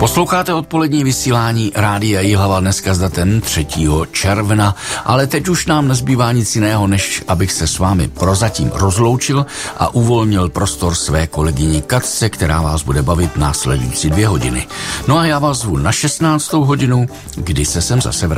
Posloucháte odpolední vysílání Rádia Jihlava dneska s datem 3. června, ale teď už nám nezbývá nic jiného, než abych se s vámi prozatím rozloučil a uvolnil prostor své kolegyni Katce, která vás bude bavit následující 2 hodiny. No a já vás zvu na 16. hodinu, kdy se sem zase vrátím.